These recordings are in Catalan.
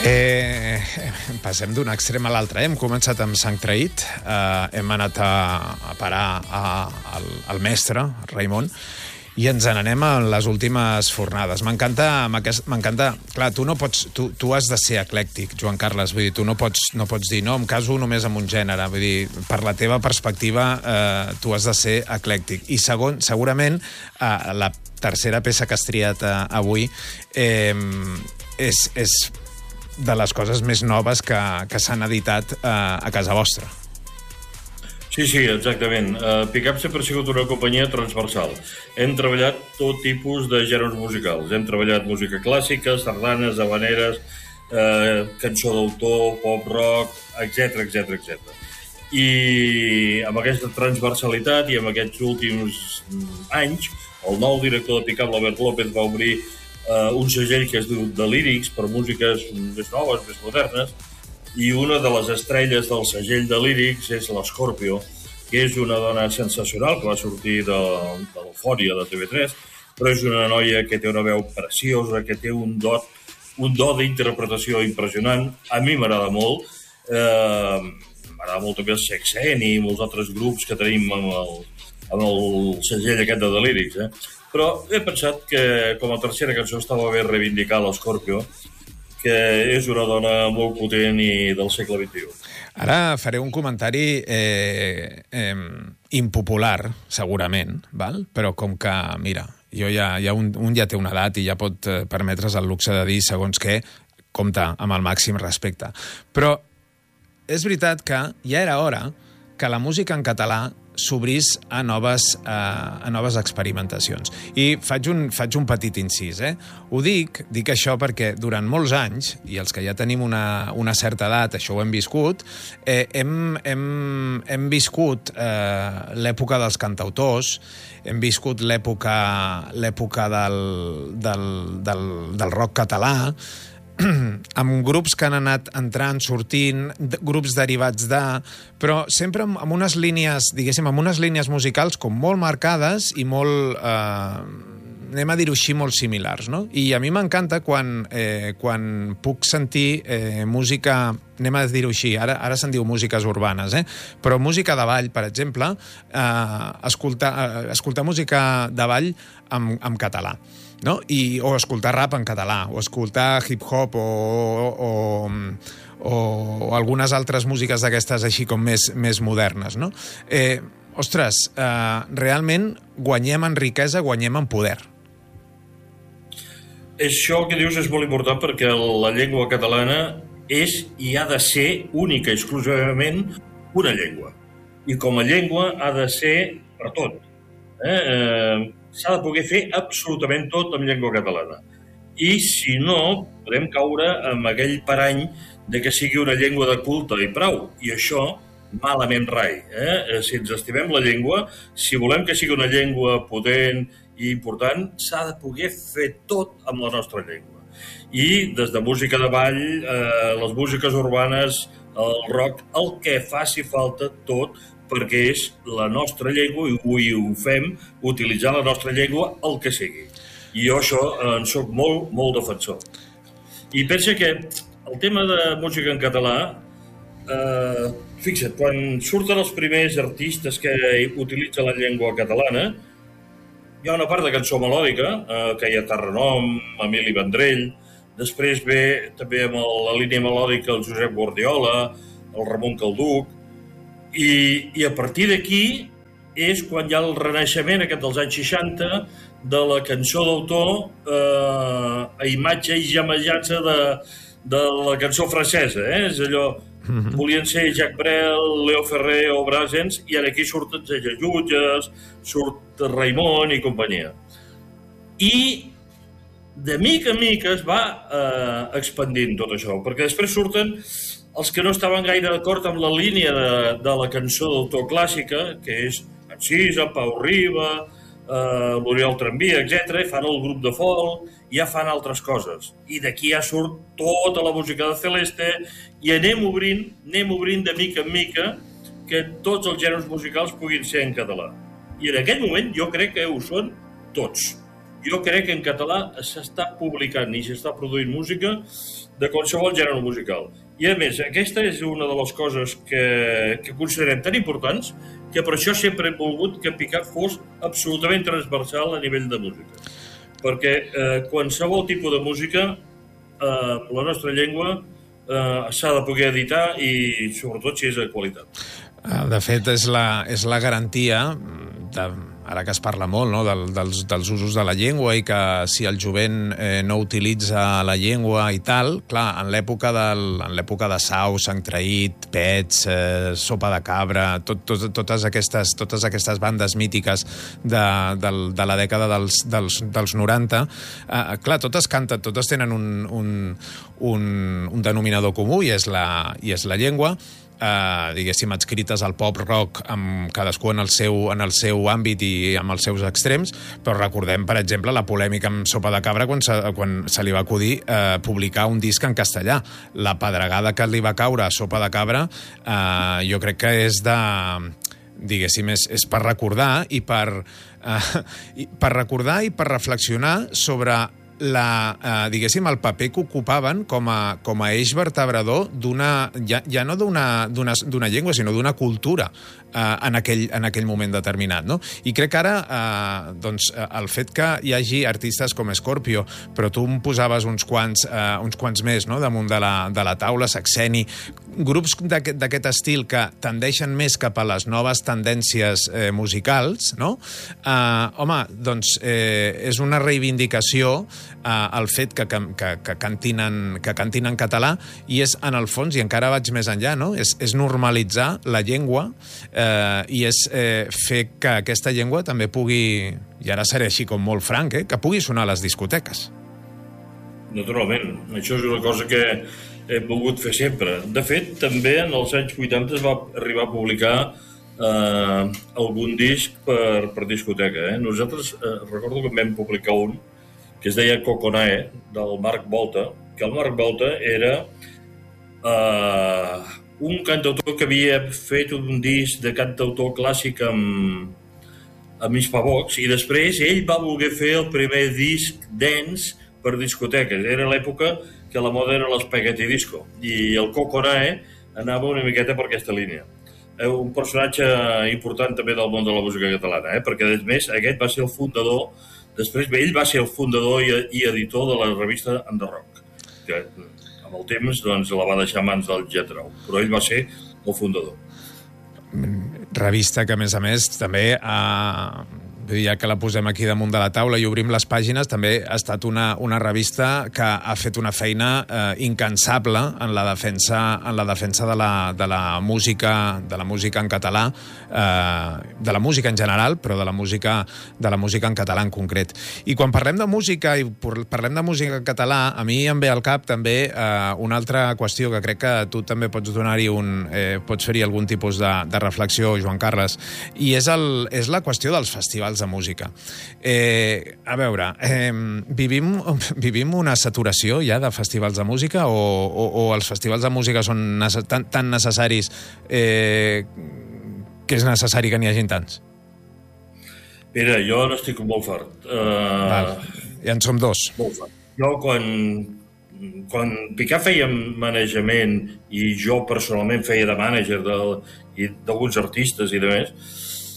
Passem d'un extrem a l'altre. Hem començat amb Sang Traït, hem anat a parar al mestre, Raimon, i ens n'anem a les últimes fornades. M'encanta. Clar, tu has de ser eclèctic, Joan Carles, vull dir, tu no pots dir, no, em caso només amb un gènere, vull dir, per la teva perspectiva, tu has de ser eclèctic. I segon, segurament, la tercera peça que has triat avui és de les coses més noves que s'han editat a casa vostra. Sí, exactament. Pick-up sempre ha sigut una companyia transversal. Hem treballat tot tipus de gèneres musicals. Hem treballat música clàssica, sardanes, habaneres, cançó d'autor, pop-rock, etc. I amb aquesta transversalitat i amb aquests últims anys, el nou director de Pick-up, l'Albert López, va obrir un segell que es diu The Lyrics, per músiques més noves, més modernes, i una de les estrelles del segell de Lyrics és l'Scorpio, que és una dona sensacional que va sortir de l'Eufòria de TV3, però és una noia que té una veu preciosa, que té un do d'interpretació impressionant. A mi m'agrada molt. M'agrada molt també el Sexen i molts altres grups que tenim amb el segell aquest de The Lyrics, Però he pensat que com a tercera cançó estava bé reivindicar l'Scorpio, que és una dona molt potent i del segle XXI. Ara faré un comentari impopular, segurament, val? Però com que, mira, un ja té una edat i ja pot permetre's el luxe de dir segons què, compte, amb el màxim respecte. Però és veritat que ja era hora que la música en català s'obrís a noves experimentacions. I faig un petit incís. Ho dic això perquè durant molts anys, i els que ja tenim una certa edat, això ho hem viscut, hem viscut l'època dels cantautors, hem viscut l'època del rock català, amb grups que han anat entrant, sortint, grups derivats però sempre amb unes línies, diguéssim, amb unes línies musicals com molt marcades i molt, anem a dir-ho així, molt similars, no? I a mi m'encanta quan puc sentir música, anem a dir-ho així, ara se'n diu músiques urbanes, però música de ball, per exemple, escoltar música de ball en català. No? O escoltar rap en català, o escoltar hip-hop o algunes altres músiques d'aquestes així com més modernes. No? Ostres, realment guanyem en riquesa, guanyem en poder. Això que dius és molt important perquè la llengua catalana és i ha de ser única, exclusivament una llengua. I com a llengua ha de ser per tot. S'ha de poder fer absolutament tot en llengua catalana. I, si no, podem caure amb aquell parany de que sigui una llengua de culte i prou. I això, malament rai. Si ens estimem la llengua, si volem que sigui una llengua potent i important, s'ha de poder fer tot amb la nostra llengua. I des de música de ball, les músiques urbanes, el rock, el que faci falta tot, perquè és la nostra llengua i avui ho fem, utilitzar la nostra llengua el que sigui. I jo això en soc molt, molt defensor. I pensa que el tema de música en català, fixa't, quan surten els primers artistes que utilitzen la llengua catalana, hi ha una part de cançó melòdica, que hi ha Terrenom, Emili Vendrell, després ve també amb la línia melòdica el Josep Guardiola, el Ramon Calduc, i a partir d'aquí és quan hi ha el renaixement aquest dels anys 60 de la cançó d'autor a imatge i gemejança de la cançó francesa. És allò, volien ser Jacques Brel, Leo Ferrer o Brassens, i ara aquí surten Zellulles, surt Raimon i companyia. I de mica en mica es va expandint tot això, perquè després surten els que no estaven gaire d'acord amb la línia de la cançó d'autor clàssica, que és Encisa, Pau Riba, l'Oriol Tramvia, etc., i fan el grup de folk, i ja fan altres coses. I d'aquí ja surt tota la música de Celeste, i anem obrint de mica en mica que tots els gèneres musicals puguin ser en català. I en aquell moment jo crec que ho són tots. jo crec que en català s'està publicant i s'està produint música de qualsevol gènere musical. I a més, aquesta és una de les coses que considerem tan importants que per això sempre hem volgut que PICAF fos absolutament transversal a nivell de música. Perquè qualsevol tipus de música, la nostra llengua, s'ha de poder editar i sobretot si és de qualitat. De fet, és la garantia, ara que es parla molt, no, dels usos de la llengua i que si el jovent no utilitza la llengua i tal, clar, en l'època de Sau, Sant Traït, Pets, Sopa de Cabra, totes aquestes bandes mítiques de la dècada dels 90, clar, totes canten, totes tenen un denominador comú i és la llengua, diguéssim, adscrites al pop rock amb cadascú en el seu àmbit i amb els seus extrems, però recordem, per exemple, la polèmica amb Sopa de Cabra quan se li va acudir publicar un disc en castellà. La pedregada que li va caure a Sopa de Cabra jo crec que és diguéssim, és per recordar i per reflexionar sobre diguéssim, el paper que ocupaven com a eix vertebrador ja no d'una llengua, sinó d'una cultura en aquell moment determinat, no? I crec que ara, doncs, el fet que hi hagi artistes com Scorpio, però tu em posaves uns quants més, no?, damunt de la taula, Saxeni, grups d'aquest estil que tendeixen més cap a les noves tendències musicals, no? Home, doncs és una reivindicació el fet que cantin en català i és, en el fons, i encara vaig més enllà, no?, és normalitzar la llengua i és fer que aquesta llengua també pugui, i ara seré així com molt franc, que pugui sonar a les discoteques. Naturalment, això és una cosa que hem volgut fer sempre. De fet, també en els anys 80 es va arribar a publicar algun disc per discoteca. Nosaltres recordo que vam publicar un que es deia Coconae, del Marc Volta, que el Marc Volta era un cantautor que havia fet un disc de cantautor clàssic amb Hispavox, i després ell va voler fer el primer disc dance per discoteques. Era l'època que la moda era l'spaghetti disco, i el Coconae anava una miqueta per aquesta línia. Un personatge important també del món de la música catalana, perquè, a més, aquest va ser el fundador, després ell va ser el fundador i editor de la revista Enderrock, que amb el temps doncs, la va deixar a mans del Getrau, però ell va ser el fundador. Revista que, a més, també ja que la posem aquí damunt de la taula i obrim les pàgines, també ha estat una revista que ha fet una feina incansable en la defensa de la música en català, de la música en general, però de la música en català en concret. I quan parlem de música i parlem de música en català, a mi em ve al cap també una altra qüestió que crec que tu també pots donar-hi pots fer-hi algun tipus de reflexió, Joan Carles, i és la qüestió dels festivals de música. A veure, vivim una saturació ja de festivals de música o els festivals de música són tan necessaris que és necessari que n'hi hagin tants? Mira, jo n'estic molt fart. Ja en som dos. Molt fart. Jo, quan PICAF feia manejament i jo personalment feia de mànager d'alguns artistes i de més,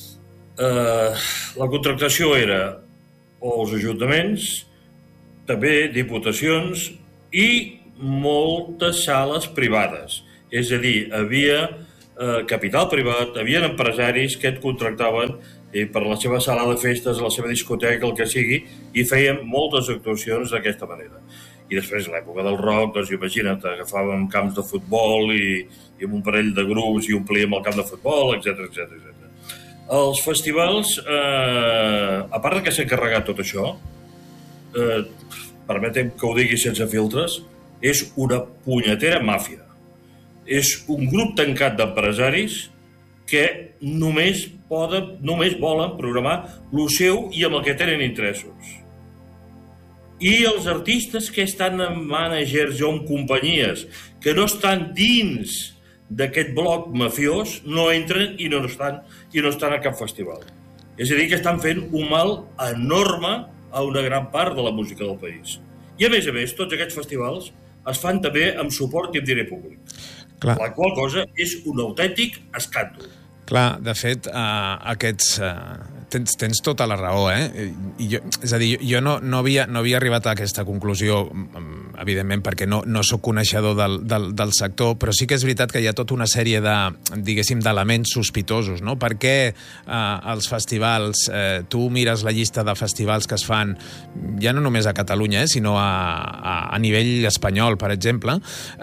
la contractació era els ajuntaments, també diputacions i moltes sales privades. És a dir, havia capital privat, havia empresaris que et contractaven per la seva sala de festes, la seva discoteca, el que sigui, i feien moltes actuacions d'aquesta manera. I després, a l'època del rock, doncs imagina't, agafàvem camps de futbol i amb un parell de grups i omplíem el camp de futbol, etc. Els festivals, a part que s'ha encarregat tot això, permetem que ho digui sense filtres, és una punyetera màfia. És un grup tancat d'empresaris que només volen programar el seu i amb el que tenen interessos. I els artistes que estan en mànagers o en companyies que no estan dins d'aquest bloc mafiós no entren i no estan a cap festival. És a dir, que estan fent un mal enorme a una gran part de la música del país. I a més, tots aquests festivals es fan també amb suport i amb diner públic. Clar. La qual cosa és un autèntic escàndol. Clar, de fet, aquests... Tens tota la raó, eh? És a dir, jo no havia arribat a aquesta conclusió, evidentment, perquè no sóc coneixedor del sector, però sí que és veritat que hi ha tota una sèrie d'elements sospitosos, no? Perquè els festivals, tu mires la llista de festivals que es fan, ja no només a Catalunya, sinó a nivell espanyol, per exemple,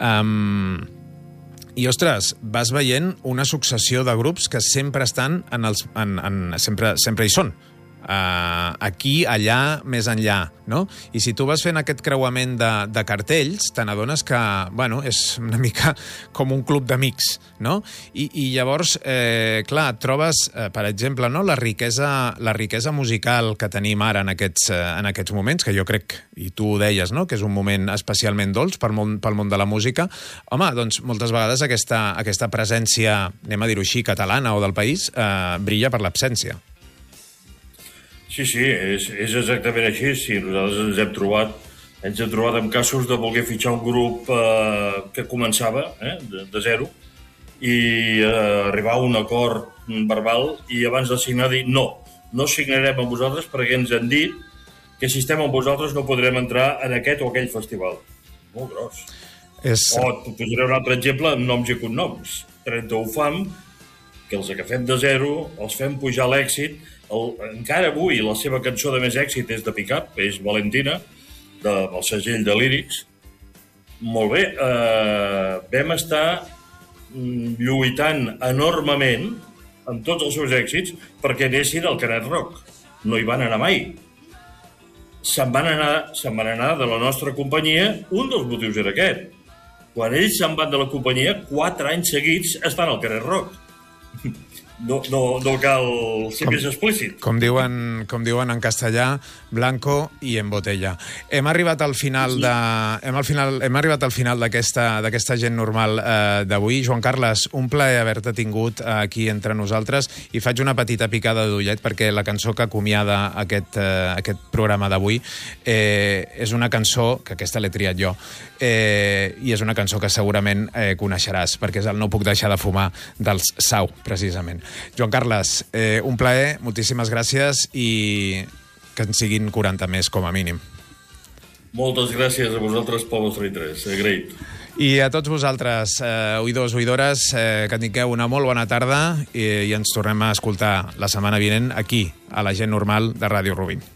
i, ostres, vas veient una successió de grups que sempre estan sempre hi són. Aquí, allà, més enllà, no? I si tu vas fent aquest creuament de cartells, te n'adones que, bueno, és una mica com un club d'amics, no? I llavors, clar, et trobes, per exemple, no, la riquesa musical que tenim ara en aquests moments, que jo crec, i tu ho deies, no?, que és un moment especialment dolç pel món de la música. Home, doncs moltes vegades aquesta presència, anem a dir-ho així, catalana o del país, brilla per l'absència. Sí, és exactament així. Sí, nosaltres ens hem trobat amb casos de voler fitxar un grup que començava de zero i arribar a un acord verbal i abans de signar dir no signarem amb vosaltres perquè ens han dit que si estem amb vosaltres no podrem entrar en aquest o aquell festival. Molt gros. O t'ho posaré un altre exemple amb noms i cognoms. 31 Fam, que els agafem de zero, els fem pujar a l'èxit. Encara avui la seva cançó de més èxit és de pick-up, és Valentina, del segell de Lyrics. Molt bé, vam estar lluitant enormement amb tots els seus èxits perquè anessin al Canet Rock. No hi van anar mai. Se'n van anar de la nostra companyia, un dels motius era aquest. Quan ells se'n van de la companyia, 4 anys seguits estan al Canet Rock. No cal ser més explícit. Com diuen en castellà, blanco i en botella. Hem arribat al final d'aquesta gent normal d'avui. Joan Carles, un plaer haver-te tingut aquí entre nosaltres i faig una petita picada d'ullet perquè la cançó que acomiada aquest programa d'avui és una cançó, que aquesta l'he triat jo, i és una cançó que segurament coneixeràs perquè és el No puc deixar de fumar dels Sau, precisament. Joan Carles, un plaer, moltíssimes gràcies i que en siguin 40 més, com a mínim. Moltes gràcies a vosaltres pel vostre interès, agraït. I a tots vosaltres, oïdors, oïdores, que tingueu una molt bona tarda i ens tornem a escoltar la setmana vinent aquí, a la gent normal de Ràdio Rubin.